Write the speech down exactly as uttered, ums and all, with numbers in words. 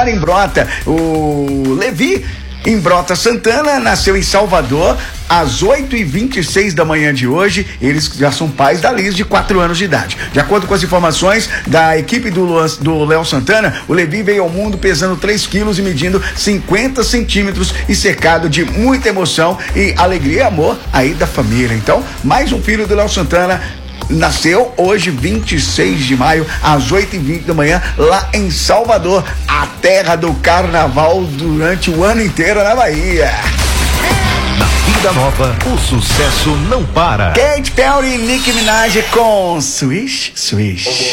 mora em Brota. O Levi em Brota Santana, nasceu em Salvador às oito e vinte e seis da manhã de hoje. Eles já são pais da Liz, de quatro anos de idade. De acordo com as informações da equipe do Luan, do Léo Santana, o Levi veio ao mundo pesando três quilos e medindo cinquenta centímetros e cercado de muita emoção e alegria e amor aí da família. Então, mais um filho do Léo Santana nasceu hoje, vinte e seis de maio, às oito e vinte da manhã, lá em Salvador, a terra do carnaval durante o ano inteiro na Bahia. Na Vida Nova, o sucesso não para. Katy Perry e Nicki Minaj com Swish Swish.